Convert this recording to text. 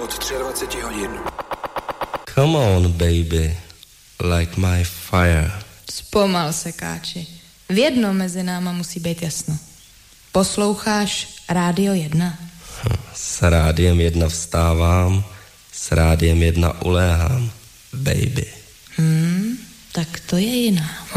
od 23 hodin. Come on, baby, like my fire. Zpomal se, Káči. V jednom mezi náma musí být jasno. Posloucháš Rádio 1? S Rádiem 1 vstávám, s Rádiem 1 uléhám, baby. Tak to je jiná.